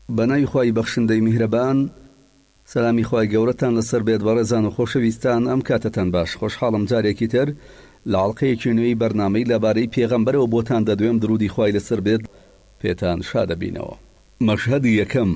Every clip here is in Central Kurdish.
بەناوی خوای بەخشندەی میهرەبان. سەلامی خوای گەورەتان لەسەر بێت بەڕێزان و خۆشەویستان. ئەم کاتتان باش، خۆشحاڵم جارێکی تر لە حەڵقەیەکی نوێی بەرنامەی لەبارەی پێغەمبەرەوە بۆتان دەدوێم. درودی خوای لەسەر بێت، پێتان شادەبینەوە. مەشهەدی یەکەم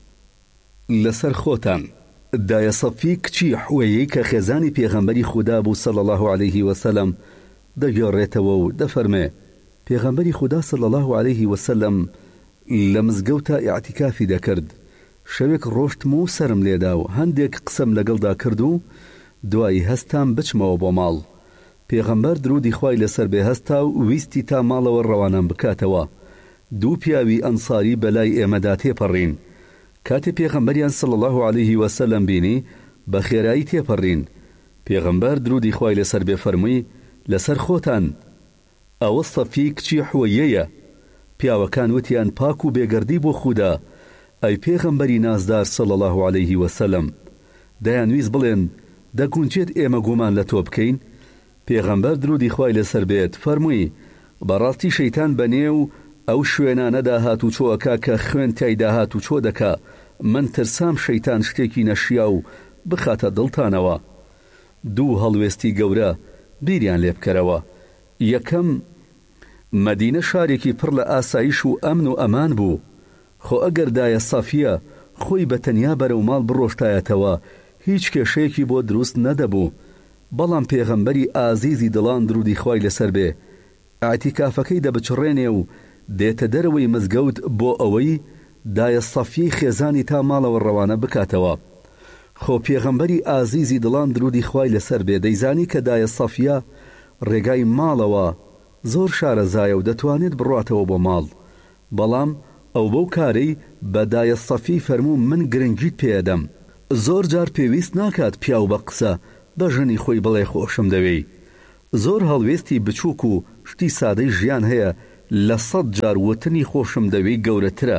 لەسەر خۆتان. دایە سەفی کچی حوەیەی کە خێزانی پێغەمبەری خودا بوو صلی الله عليه وسلم دەگەڕێتەوە و دەفەرمێ پێغەمبەری خودا صلی الله عليه وسلم لە مزگەوتە ئیعتیکافی دەکرد. شەوێک ڕۆشتم و سرم لێدا و هەندێک قسەم لەگەڵدا کرد و دوایی هەستام بچمەوە بۆ ماڵ. پێغەمبەر درودی خوای لەسەر بێ هەستا و ویستی تا ماڵەوە ڕەوانەم بکاتەوە. دوو پیاوی ئەنساری بەلای ئێمەدا تێپەڕین. کاتێ پێغەمبەریان صلی الله عليه وسلم بینی بە خێرایی تێپەڕین. پێغەمبەر درودی خوای لەسەر بێ فەرمووی لەسەر خۆتان، ئەوە سەفی کچی حوەیەیە. پیاوەکان وتیان پاک و بێگەردی بۆ خودا، ئەی پێغەمبەری نازدار صلی الله عليه وسلم. دەیانویست بڵێن دەگونجێت ئێمە گومان لە تۆ بکەین. پێغەمبەر درودی خوای لەسەر بێت فەرمووی بەڕاستی شەیتان بەنێو ئەو شوێنانەدا هاتو چۆەکە کە خوێن تایدا هاتو چۆ دەکا. من ترسام شەیتان شتێکی نەشیا و بخاتە دڵتانەوە. دوو هەڵوێستی گەورە بیریان لێ بکەرەوە. یەکەم، مەدینە شارێکی پڕ لە ئاسایش و ئەمن و ئەمان بوو. خۆ ئەگەر دایە سەفیە خۆی بەتەنیا بەرەو ماڵ بڕۆشتایەتەوە هیچ کێشەیەکی بۆ دروست نەدەبوو. بەڵام پێغەمبەری ئازیزی دڵان درودی خوای لەسەر بێ ئاعتیکافەکەی دەبچڕێنێ و دێتە دەرەوەی مزگەوت بۆ ئەوەی دایە سەفیەی خێزانی تا ماڵەوە ڕەوانە بکاتەوە. خۆ پێغەمبەری ئازیزی دڵان درودی خوای لەسەر بێ دەیزانی کە دایە سەفیە ڕێگای ماڵەوە زۆر شارەزایە و دەتوانێت بڕاتەوە بۆ ماڵ. بەڵام ئەو بەو کارەی بە دایە سەفی فەرموو من گرنگیت پێدەم. زۆر جار پێویست ناکات پیاو بە قسە بە ژنی خۆی بڵێ خۆشم دەوێی. زۆر هەڵوێستی بچووک و شتی سادەی ژیان هەیە لە 100 جار وتنی خۆشم دەوێی گەورەترە.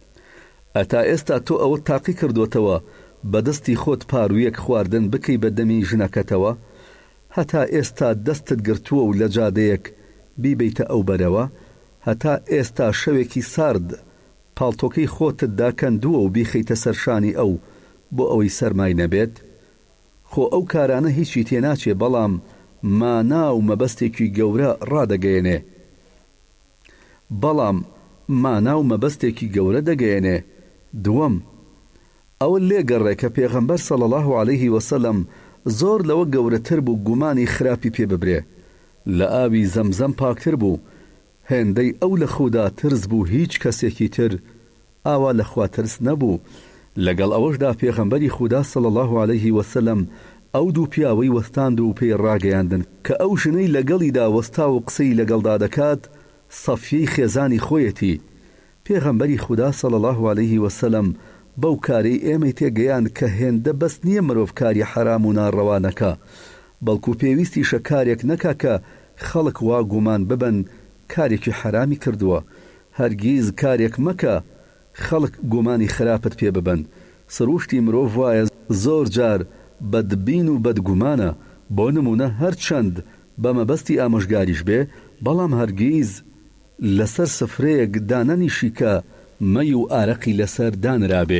ئەتا ئێستا تۆ ئەوە تاقی کردوتەوە بەدەستی خۆت پارویەک خواردن بکەی بە دەمی ژنەکەتەوە. هەتا ئێستا دەستت گرتووە و لە جادەیەک بیبیتە ئەو بەرەوە. هەتا ئێستا شەوێکی سارد پاڵتۆکەی خۆتت داکەندووە و بیخەیتە سەرشانی ئەو بۆ ئەوەی سەرمای نەبێت. خۆ ئەو کارانە هیچی تێناچێ، بەڵام مانا و مەبەستێکی گەورە ڕادەگەیەنێ. دووەم، ئەوە لێگەڕێ کە پێغەمبەر صلی الله عليه وسلم زۆر لەوە گەورەتر بوو گومانی خراپی پێ ببرێ. لە ئاوی زەمزەم پاکتر بوو. هێندەی ئەو لە خودا ترس بوو، هیچ کەسێکی تر ئاوا لە خوا ترس نەبوو. لەگەڵ ئەوەشدا پێغەمبەری خودا صلی الله عليه وسلم ئەو دوو پیاوەی وەستاند و پێی ڕاگەیاندن کە ئەو ژنەی لەگەڵیدا وەستا و قسەی لەگەڵدا دەکات سەفیەی خێزانی خۆیەتی. پێغەمبەری خودا صلی الله عليه وسلم بەو کارەی ئێمەی تێگەیاند کە هێندە بەس نییە مرۆڤ کاری حرام و ناڕەوانەکە، بەڵکو پێویستیشە کارێک نەکا کە خەڵک وا گومان ببن کارێکی حرامی کردووە. هەرگیز کارێک مەکە خەڵک گومانی خراپت پێ ببن. سروشتی مرۆڤ وایە زۆر جار بەدبین و بەدگومانە، بۆ نمونە هەرچەند بە مەبەستی ئامۆژگاریش بێ، بەڵام هەرگیز لەسەر سفرەیەک دانەنیشی کە مەی و ئارەقی لەسەر دانرابێ.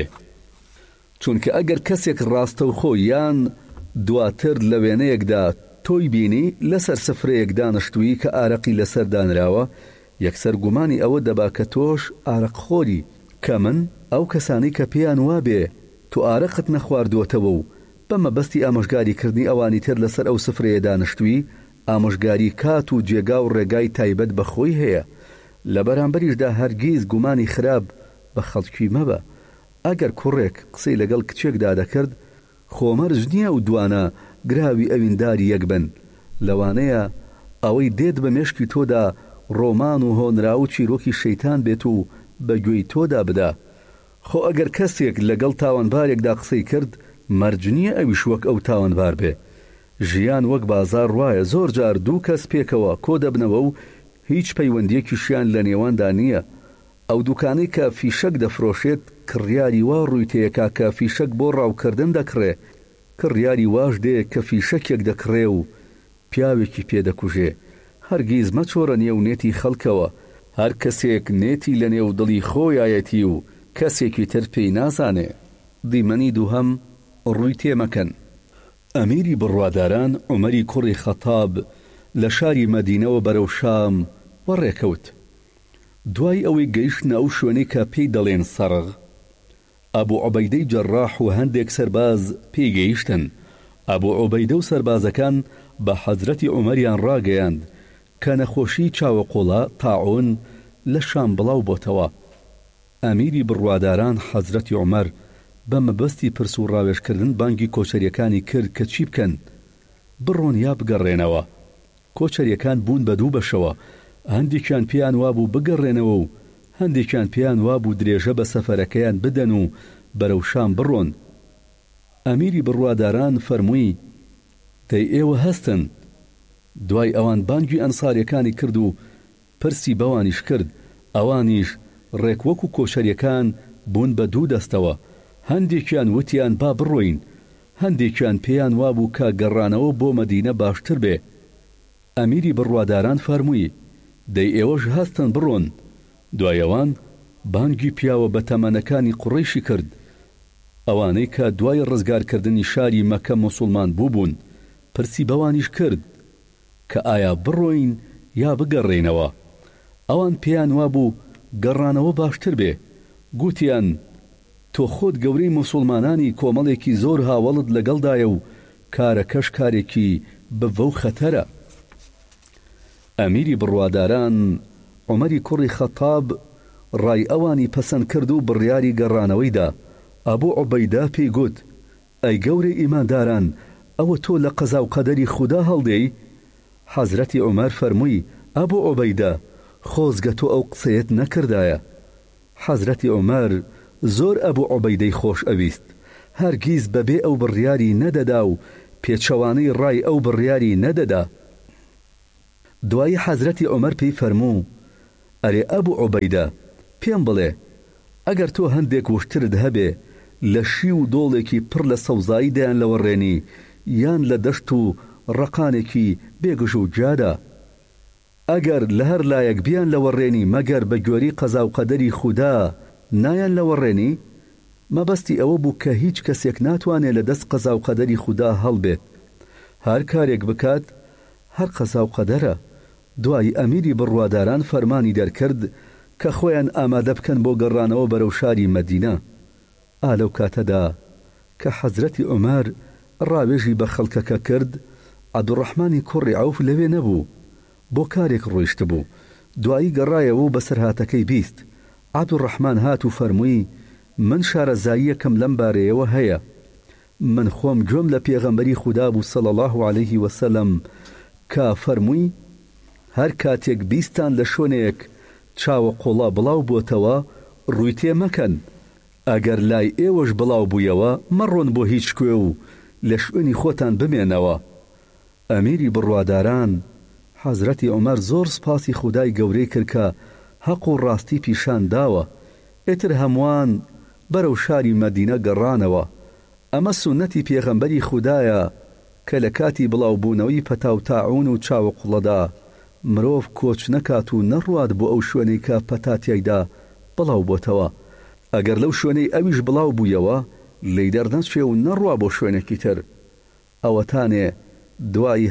چونکە ئەگەر کەسێک ڕاستەوخۆ یان دواتر لە وێنەیەکدا تۆی بینی لەسەر سفرەیەک دانشتووی کە ئارەقی لەسەر دانراوە، یەکسەر گومانی ئەوە دەبا کە تۆش ئارەقخۆری، کە من ئەو کەسانی کە پێیان وابێ تو ئارەقت نەخواردووەتەوە و بە مەبەستی ئامۆژگاریکردنی ئەوانی تر لەسەر ئەو سفرەیە دانشتووی ئامۆژگاری کات و جێگا و ڕێگای تایبەت بەخۆی هەیە. لە بەرامبەریشدا هەرگیز گومانی خراپ بە خەڵکی مەبە. ئەگەر کوڕێک قسەی لەگەڵ کچێکدا دەکرد، خۆمەرج نییە و دوانە گراوی ئەوینداری یەک بن. لەوانەیە ئەوەی دێت بە مێشکی تۆدا ڕۆمان و هۆنرا و چیرۆکی شەیتان بێت و بە گوێی تۆدا بدا. خۆ ئەگەر کەسێک لەگەڵ تاوانبارێکدا قسەی کرد، مەرج نییە ئەویش وەک ئەو تاوانبار بێ. ژیان وەک بازار ڕایە، زۆر جار دوو کەس پێکەوە کۆ دەبنەوە و هیچ پەیوەندیەکیشیان لە نێواندا نییە. ئەو دوکانەی کە فیشەک دەفرۆشێت کڕیاری وا ڕووی تێیەکا کە فیشەک بۆ ڕاوکردن دەکڕێ. کڕیاری واش دێ کە فیشەکێک دەکڕێ و پیاوێکی پێدەکوژێ. هەرگیز مەچۆرە نێو نێتی خەڵکەوە. هەر کەسێک نێتی لە نێو دڵی خۆیایەتی و کەسێکی تر پێی نازانێ. دیمەنی دووهەم ڕووی تێمەکەن. ئەمیری بڕواداران عومەری کوڕی خەتاب لە شاری مەدینەوە بەرەو شام وەڕێکەوت. دوای ئەوەی گەیشتنە ئەو شوێنەی کە پێی دەڵێن سەرغ، ئەبوو عوبەیدەی جەڕاح و هەندێک سەرباز پێی گەیشتن. ئەبوو عوبەیدە و سەربازەکان بە حەزرەتی عومەریان ڕاگەیاند کە نەخۆشی چاوەقۆڵە تاعون لە شام بڵاو بۆتەوە. ئەمیری بڕواداران حەزرەتی عومەر بە مەبەستی پرس و ڕاوێژکردن بانگی کۆچەریەکانی کرد کە چی بکەن؟ بڕۆن یا بگەڕێنەوە. کۆچەریەکان بوون بە دوو بەشەوە، هەندێکیان پێیان وابوو بگەڕێنەوە و هەندێکیان پێیان وابوو درێژە بە سەفەرەکەیان بدەن و بەرەو شام بڕۆن. ئەمیری بڕواداران فەرمووی دەی ئێوە هەستن. دوای ئەوان بانگی ئەنساریەکانی کرد و پرسی بەوانیش کرد. ئەوانیش ڕێکوەکو کۆچەریەکان بوون بە دوو دەستەوە، هەندێکیان وتیان با بڕۆین، هەندێکیان پێیان وابوو کە گەڕانەوە بۆ مەدینە باشتر بێ. ئەمیری بڕواداران فەرمووی دەی ئێوەش هەستن بڕۆن. دوایەوان بانگی پیاوە بە تەمەنەکانی قوڕیشی کرد، ئەوانەی کە دوای ڕزگارکردنی شاری مەکە موسڵمان بووبوون. پرسی بەوانیش کرد کە ئایا بڕۆین یا بگەڕێنەوە. ئەوان پێیان وابوو گەڕانەوە باشتر بێ. گوتیان تۆ خۆت گەورەی موسڵمانانی کۆمەڵێکی زۆر هاوڵت لەگەڵدایە و کارەکەش کارێکی بڤە و خەتەرە. ئەمیری بڕواداران عومەری کوڕی خەتاب ڕای ئەوانی پەسەند کرد و بڕیاری گەڕانەوەیدا. ئەبوو عوبەیدە پێی گوت ئەی گەورەی ئیمانداران، ئەوە تۆ لە قەزا و قەدەری خودا هەڵدەی؟ حەزرەتی عومەر فەرمووی ئەبوو عوبەیدە، خۆزگە تۆ ئەو قسەیەت نەکردایە. حەزرەتی عومەر زۆر ئەبوو عوبەیدەی خۆش ئەویست، هەرگیز بەبێ ئەو بڕیاری نەدەدا و پێچەوانەی ڕای ئەو بڕیاری نەدەدا. دوایی حەزرەتی عومەر پێی فەرموو ئەرێ ئەبوو عوبەیدە، پێم بڵێ ئەگەر تۆ هەندێک وشترت هەبێ لە شی و دۆڵێکی پڕ لە سەوزایی دەیان لەوەڕێنی یان لە دەشت و ڕقانێکی بێگژ و جادا، ئەگەر لە هەر لایەک بیان لەوەڕێنی مەگەر بە گوێری قەزا و قەدەری خودا نایان لەوەڕێنی، مەبەستی ئەوە بوو کە هیچ کەسێک ناتوانێت لە دەست قەزا و قەدەری خودا هەڵبێت، هەر کارێک بکات هەر قەزا و قەدەرە. دوای ئەمیری بڕواداران فەرمانی دەرکرد کە خۆیان ئامادە بکەن بۆ گەڕانەوە بەرەو شاری مەدینە. ئالەو کاتەدا کە حەزرەتی عومەر ڕاوێژی بە خەڵکەکە کرد، عەبدوڕەحمانی کوڕی عەوف لەوێ نەبوو، بۆ کارێک ڕۆیشت بوو. دوایی گەڕایەوە و بەسەرهاتەکەی بیست. عەبدوڕەحمان هات و فەرمووی من شارەزاییەکەم لەم بارەیەوە هەیە. من خۆم گوێم لە پێغەمبەری خودا بوو صلی الله عەلەیه وسەلەم کە فەرمووی هەر کاتێک بیستان لە شوێنێک چاوە قوڵا بڵاو بۆتەوە ڕووی تێ مەکەن، ئەگەر لای ئێوەش بڵاو بوویەوە مەڕۆن بۆ هیچ کوێ و لە شوێنی خۆتان بمێنەوە. ئەمیری بڕواداران حەزرەتی عومەر زۆر سپاسی خودای گەورەی کرد کە حەق و ڕاستی پیشان داوە. ئێتر هەمووان بەرەو شاری مەدینە گەڕانەوە. ئەمە سونەتی پێغەمبەری خودایە کە لە کاتی بڵاوبوونەوەی پەتاو تاعون و چاوە قوڵەدا مرۆڤ کۆچ نەکات و نەڕوات بۆ ئەو شوێنەی کە پەتاتیایدا بڵاو بۆتەوە. ئەگەر لەو شوێنەی ئەویش بڵاو بوویەوە لێی دەرنەچێ و نەڕوا بۆ شوێنێکی تر. ئەوەتانێ دوای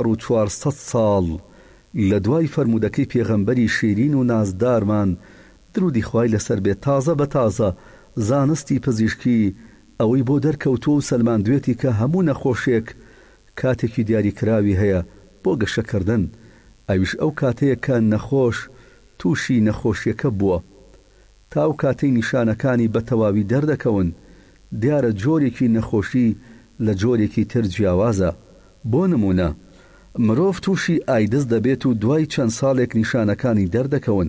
1400 ساڵ لە دوای فەرمودەکەی پێغەمبەری شیرین و نازدارمان درودی خوای لەسەر بێت تازە بە تازە زانستی پزیشکی ئەوەی بۆ دەرکەوتووە و سەلماندوێتی کە هەموو نەخۆشێک کاتێکی دیاریکراوی هەیە بۆ گەشەکردن، ئەویش ئەو کاتەیە کە نەخۆش تووشی نەخۆشیەکە بووە. تا ئەو کاتەی نیشانەکانی بە تەواوی دەردەکەون، دیارە جۆرێکی نەخۆشی لە جۆرێکی تر جیاوازە. بۆ نمونە مرۆڤ تووشی ئایدز دەبێت و دوای چەند ساڵێک نیشانەکانی دەردەکەون.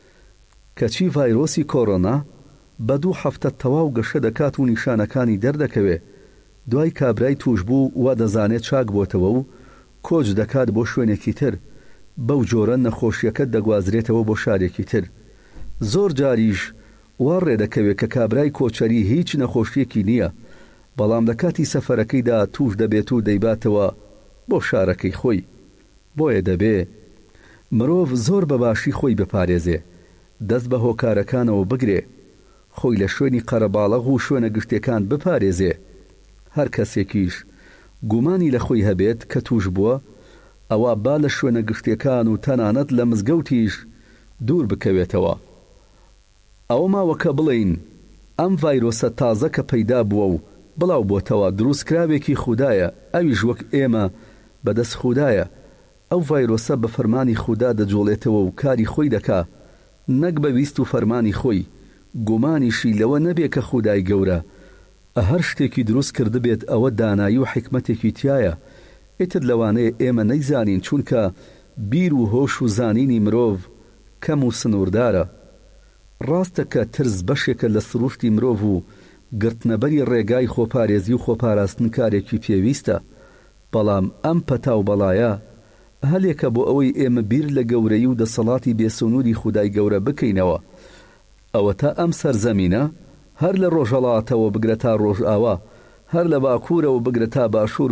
کەچی ڤایرۆسی کۆڕۆنا بە 2 هەفتە تەواو گەشە دەکات و نیشانەکانی دەردەکەوێ. دوای کابرای توش بوو وا دەزانێت چاک بۆتەوە و کۆچ دەکات بۆ شوێنێکی تر. بەو جۆرە نەخۆشیەکە دەگوازرێتەوە بۆ شارێکی تر. زۆر جاریش وا ڕێدەکەوێت کە کابرای کۆچەری هیچ نەخۆشیەکی نییە، بەڵام لە کاتی سەفەرەکەیدا توش دەبێت و دەیباتەوە بۆ شارەکەی خۆی. بۆیە دەبێ مرۆڤ زۆر بەباشی خۆی بپارێزێ، دەست بە هۆکارەکانەوە بگرێ، خۆی لە شوێنی قەرەباڵغ و شوێنە گشتەکان بپارێزێ. هەر کەسێکیش گومانی لە خۆی هەبێت کە توش بووە، ئەوە با لە شوێنە گشتەکان و تەنانەت لە مزگەوتیش دوور بکەوێتەوە. ئەوە ماوەکە بڵین ئەم ڤایرۆسە تازە کە پەیدا بووە و بڵاو بۆتەوە دروستکراوێکی خودایە، ئەویش وەک ئێمە بەدەست خودایە. ئەو ڤایرۆسە بە فەرمانی خودا دەجۆڵێتەوە و کاری خۆی دەکا، نەک بە ویست و فەرمانی خۆی. گومانیشی لەوە نەبێ کە خودای گەورە هەر شتێکی دروست کردبێت ئەوە دانایی و حکمەتێکی تایە. ئیتر لەوانەیە ئێمە نەیزانین، چونکە بیر و هۆش و زانینی مرۆڤ کەم و سنووردارە. ڕاستە کە ترس بەشێکە لە سروشتی مرۆڤ و گرتنەبەری ڕێگای خۆپارێزی و خۆپاراستن کارێکی پێویستە، بەڵام ئەم پەتا و بەڵایە هەلێکە بۆ ئەوەی ئێمە بیر لە گەورەی و دەسەڵاتی بێسونووری خودای گەورە بکەینەوە. ئەوە تا ئەم سەرزەمینە هەر لە ڕۆژهەڵاتەوە بگرە تا ڕۆژئاوا، هەر لە باکوورەوە بگرە تا باشوور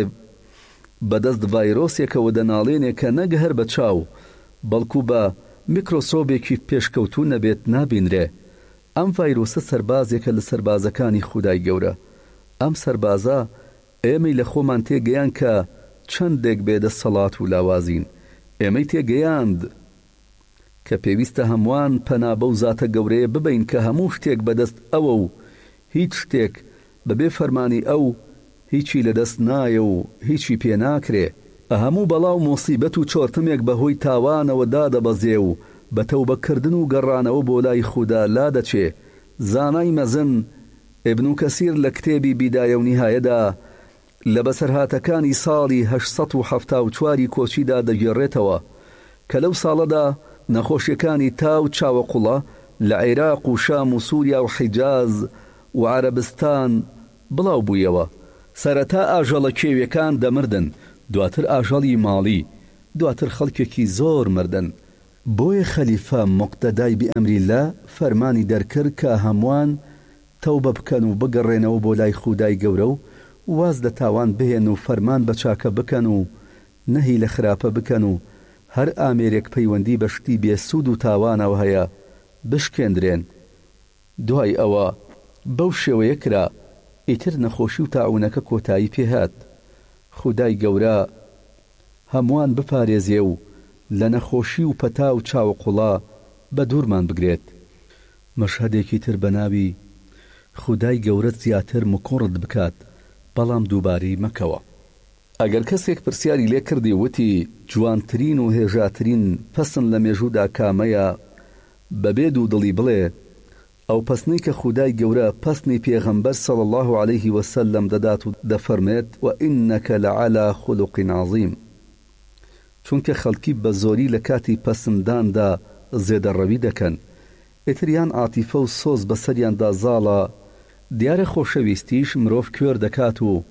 بەدەست ڤایرۆسێکەوە دەناڵێنێ کە نەک هەر بە چاو بەڵکو بە میکرۆسۆبێکی پێشکەوتوو نەبێت نابینرێ. ئەم ڤایرۆسە سەربازێکە لە سەربازەکانی خودای گەورە. ئەم سەربازە ئێمەی لە خۆمان تێگەیان کە چەندێک بێدەسەڵات و لاوازین. ئێمەی تێگەیاند کە پێویستە هەمووان پەنا بەو زاتە گەورەیە ببین کە هەموو شتێک بەدەست ئەوە و هیچ شتێک بەبێ فەرمانی ئەو هیچی لەدەست نایە و هیچی پێ ناکرێ. هەموو بەڵاو مۆسیبەت و چۆرتمێک بەهۆی تاوانەوە دادەبەزێ و بە تەوبەکردن و گەڕانەوە بۆ لای خودا لا دەچێ. زانای مەزن ئیبن کەسیر لە کتێبی بیدایە و نیهایەدا لە بەسەرهاتەکانی ساڵی 874 کۆچیدا دەگێڕێتەوە کە لەو ساڵەدا نەخۆشیەکانی تاو چاوەقوڵە لە عێراق و شام و سووریا و حیجاز و عەرەبستان بڵاو بوویەوە. سەرەتا ئاژەڵە کێویەکان دەمردن، دواتر ئاژەڵی ماڵی، دواتر خەڵکێکی زۆر مردن. بۆیە خەلیفە موقتەدای بئەمریلا فەرمانی دەرکرد کە هەمووان تەوبە بکەن و بگەڕێنەوە بۆ لای خودای گەورە و واز لە تاوان بهێن و فەرمان بە چاکە بکەن و نەهی لە خراپە بکەن و هەر ئامێرێک پەیوەندی بە شتی بێسوود و تاوانەوە هەیە بشکێندرێن. دوای ئەوە بەو شێوەیە کرا، ئیتر نەخۆشی و تاعونەکە کۆتایی پێهات. خودای گەورە هەمووان بپارێزێ و لە نەخۆشی و پەتا و چاوەقوڵا بە دوورمان بگرێت. مەشهەدێکی تر بە ناوی خودای گەورە زیاتر مکۆڕت بکات، بەڵام دووبارەی مەکەوە. ئەگەر کەسێک پرسیاری لێ کردی وتی جوانترین و هێژاترین پەسن لە مێژوودا کامەیە، بەبێ دوو دڵی بڵێ ئەو پەسنەی کە خودای گەورە پەسنی پێغەمبەر صلی الله عليه وسلم دەدات و دەفەرمێت وئینەکە لەعەلا خولوق عەظیم، چونکە خەڵکی بە زۆری لە کاتی پەسنداندا زێدەڕەوی دەکەن، ئیتریان عاتیفە و سۆز بەسەریاندا زاڵە. دیارە خۆشەویستیش مرۆڤ کوێر دەکات و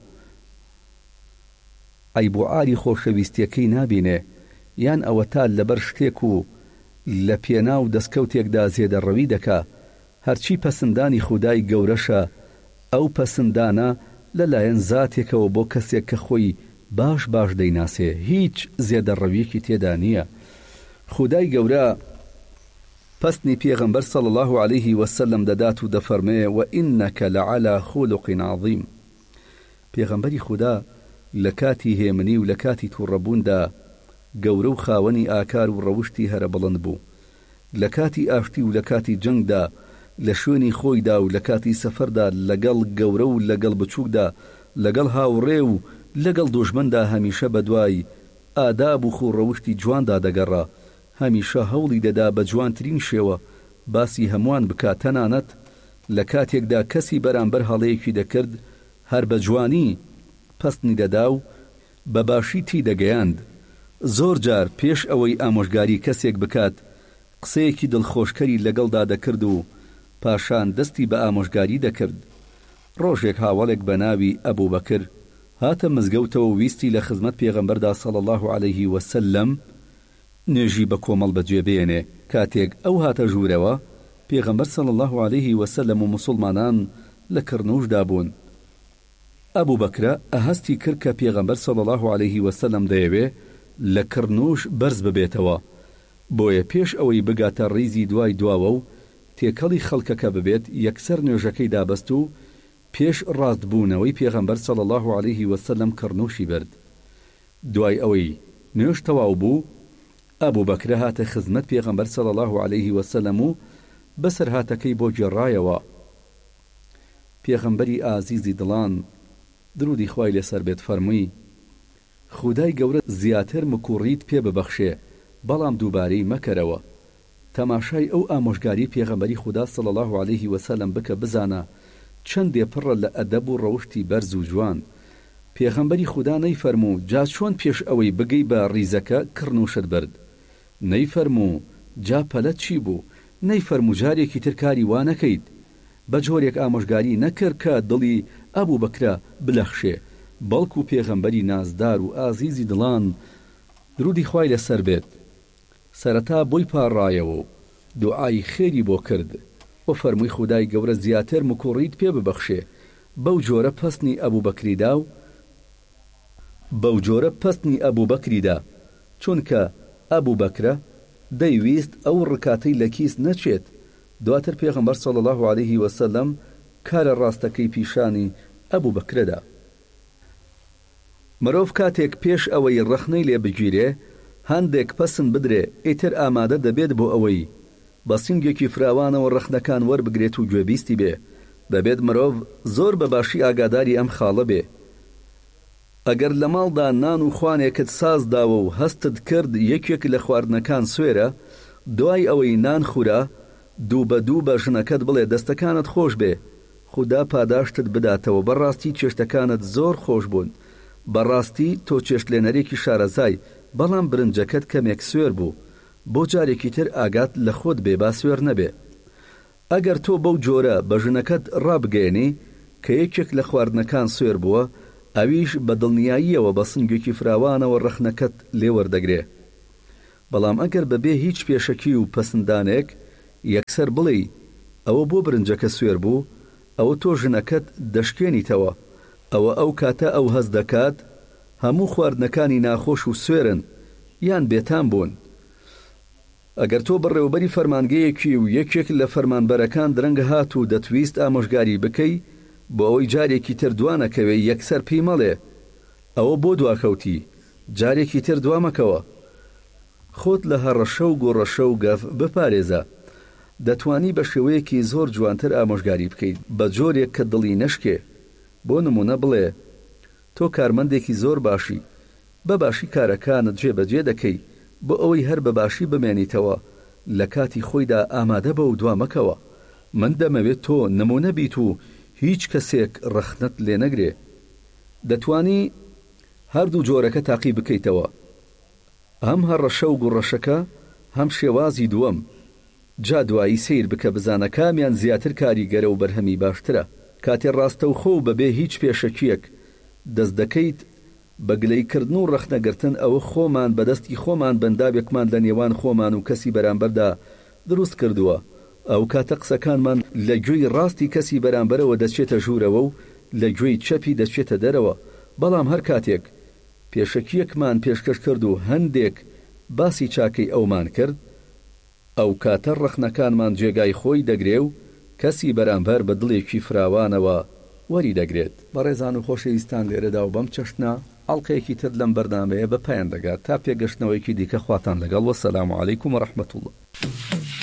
عیب و عاری خۆشەویستیەکەی نابینێ، یان ئەوە تا لەبەر شتێک و لە پێنا و دەستکەوتێکدا زێدەڕەوی دەکا. هەرچی پەسندانی خودای گەورەشە، ئەو پەسندانە لەلایەن زاتێکەوە بۆ کەسێک کە خۆی باش دەیناسێ، هیچ زێدەڕەویەکی تێدا نییە. خودای گەورە پەسنی پێغەمبەر صلی الله عليه وسلم دەدات و دەفەرمێ وئینەکە لەعەلا خولوق عەظیم. پێغەمبەری خوددا لە کاتی هێمنی و لە کاتی تووڕەبووندا گەورە و خاوەنی ئاکار و ڕەوشتی هەرە بڵند بوو. لە کاتی ئاشتی و لە کاتی جەنگدا، لە شوێنی خۆیدا و لە کاتی سەفەردا، لەگەڵ گەورە و لەگەڵ بچووکدا، لەگەڵ هاوڕێ و لەگەڵ دوژمندا هەمیشە بەدوای ئاداب و خوڕەوشتی جواندا دەگەڕا. هەمیشە هەوڵی دەدا بە جوانترین شێوە باسی هەمووان بکات، تەنانەت لە کاتێکدا کەسی بەرامبەر هەڵەیەکی دەکرد هەر بە جوانی پەستنی دەدا و بە باشی تی دەگەیاند. زۆر جار پێش ئەوەی ئامۆژگاری کەسێک بکات قسەیەکی دڵخۆشکەری لەگەڵدا دەکرد و پاشان دەستی بە ئامۆژگاری دەکرد. ڕۆژێک هاوڵێک بە ناوی ئەبوو بەکر هاتە مزگەوتەوە ویستی لە خزمەت پێغەمبەردا صلی الله عليه وسلم نوێژی بە کۆمەڵ بەجێبێنێ. کاتێک ئەو هاتە ژوورەوە، پێغەمبەر صلی الله عليه وسلم و موسڵمانان لە کڕنوشدا بوون. ئەبوو بەکرە ئەهەستی کرد کە پێغەمبەر صلی الله عليه وسلم دەیەوێ لە کڕنوش بەرز ببێتەوە، بۆیە پێش ئەوەی بگاتە ڕیزی دوای دواوە و تێکەڵی خەڵکەکە ببێت یەکسەر نوێژەکەی دابەست و پێش ڕاستبوونەوەی پێغەمبەر صلی الله عليه وسلم کڕنوشی برد. دوای ئەوەی نوێژ تەواو بوو، ئەبوو بەکرە هاتە خزمەت پێغەمبەر صلی الله عليه وسلم و بەسەر هاتەکەی بۆ گێڕایەوە. پێغەمبەری ئازیزی دڵان درودی خوای لەسەر بێت فەرمووی: خودای گەورە زیاتر مکوڕیت پێ ببەخشێ، بەڵام دووبارەی مەکەرەوە. تەماشای ئەو ئامۆژگاری پێغەمبەری خوددا صلی الله عليه وسلم بکە، بزانە چەندێ پڕە لە ئەدەب و ڕەوشتی بەرز و جوان. پێغەمبەری خوددا نەیفەرموو جا چۆن پێش ئەوەی بگەی بە ڕیزەکە کڕنوشت برد، نەیفەرموو جا پەلەت چی بوو، نەیفەرموو جارێکی تر کاری وا نەکەیت. بە جۆرێک ئامۆژگاری نەکرد کە دڵی ئەبوو بەکرە بلەخشێ، بەڵکو پێغەمبەری نازدار و ئازیزی دڵان درودی خوای لەسەر بێت سەرەتا بۆی پاڕایەوە و دوعای خێری بۆ کرد و فەرمووی خودای گەورە زیاتر مکوڕیت پێ ببەخشێ. بەو جۆرە پەستنی ئەبوو بەکریدا چونکە ئەبوو بەکرە دەیویست ئەو ڕکاتەی لە کیس نەچێت. دواتر پێغەمبەر صلی الله عليه وسلم کارە ڕاستەکەی پیشانی ئەبوو بەکرەدا. مرۆڤ کاتێک پێش ئەوەی ڕەخنەی لێ بگیرێ هەندێک پەسن بدرێ، ئیتر ئامادە دەبێت بۆ ئەوەی بە سنگێکی فراوانەوە ڕەخنەکان وەربگرێت و گوێبیستی بێ. دەبێت مرۆڤ زۆر بەباشی ئاگاداری ئەم خاڵە بێ. ئەگەر لە ماڵدا نان و خوانێکت ساز داوە و هەستت کرد یەکێک لە خواردنەکان سوێرە، دوای ئەوەی نان خورا دوو بە دوو بە ژنەکەت بڵێ دەستەکانت خۆش بێ، خوددا پاداشتت بداتەوە، بەڕاستی چێشتەکانت زۆر خۆش بوون، بەڕاستی تۆ چێشتلێنەرێکی شارەزای، بەڵام برنجەکەت کەمێک سوێر بوو، بۆ جارێکی تر ئاگات لە خۆت بێ با سوێر نەبێ. ئەگەر تۆ بەو جۆرە بە ژنەکەت ڕابگەێنی کە یەکێک لە خواردنەکان سوێر بووە، ئەویش بە دڵنیاییەوە بە سنگێکی فراوانەوە ڕەخنەکەت لێوەردەگرێ. بەڵام ئەگەر بەبێ هیچ پێشەکی و پەسندانێک یەکسەر بڵێ ئەوە بۆ برنجەکە سوێر بوو، ئەوە تۆ ژنەکەت دەشکێنیتەوە، ئەوە ئەو کاتە ئەو هەز دەکات هەموو خواردنەکانی ناخۆش و سوێرن یان بێتام بوون. ئەگەر تۆ بڕێوەبەری فەرمانگەیەکی و یەکێک لە فەرمانبەرەکان درەنگ هات و دەتویست ئامۆژگاری بکەی بۆ ئەوەی جارێکی تر دوانەکەوێ، یەکسەر پێی مەڵێ ئەوە بۆ دواکەوتی، جارێکی تر دوامەکەوە. خۆت لە هەڕەشە و گۆڕەشە و گەف بپارێزە. دەتوانی بە شێوەیەکی زۆر جوانتر ئامۆژگاری بکەیت بە جۆرێک کە دڵی نەشکێ. بۆ نمونە بڵێ تۆ کارمەندێکی زۆر باشی، بەباشی کارەکانت جێبەجێ دەکەی، بۆ ئەوەی هەر بەباشی بمێنیتەوە، لە کاتی خۆیدا ئامادە بە و دوامەکەوە. من دەمەوێت تۆ نمونە بیت و هیچ کەسێک ڕەخنەت لێ نەگرێ. دەتوانی هەردوو جۆرەکە تاقی بکەیتەوە، هەم هەڕەشە و گوڕەشەکە، هەم شێوازی دووەم. جا دوایی سیر بکە بزانە کامیان زیاتر کاریگەرە و بەرهەمی باشترە. کاتێ ڕاستە و خۆ و بەبێ هیچ پێشەکیەک دەست دەکەیت بە گلەیکردن و ڕەخنەگرتن، ئەوە خۆمان بەدەستی خۆمان بەنداوێکمان لە نێوان خۆمان و کەسی بەرامبەردا دروست کردووە. ئەو کاتە قسەکانمان لە گوێی ڕاستی کەسی بەرامبەرەوە دەچێتە ژوورەوە و لە گوێی چەپی دەچێتە دەرەوە. بەڵام هەر کاتێک پێشەکیەکمان پێشکەش کرد و هەندێک باسی چاکەی ئەومان کرد، ئەو کاتە ڕەخنەکانمان جێگای خۆی دەگرێ و کەسی بەرامبەر بە دڵێکی فراوانەوە وەری دەگرێت. بەڕێزان و خۆشەویستان، لێرەدا و بەم چەشنە ئەڵقەیەکی تر لەم بەردامەیە بە پایان دەگات تا پێگەشتنەوەیکی دیکە خواتان لەگەڵ. وەسەلام عەلەیکوم وەڕەحمەتوڵڵاه.